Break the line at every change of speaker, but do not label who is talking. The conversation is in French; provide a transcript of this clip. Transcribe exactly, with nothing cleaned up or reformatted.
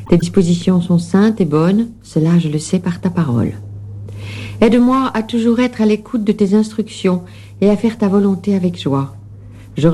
Tes dispositions sont saintes et bonnes, cela je le sais par ta parole. Aide-moi à toujours être à l'écoute de tes instructions et à faire ta volonté avec joie.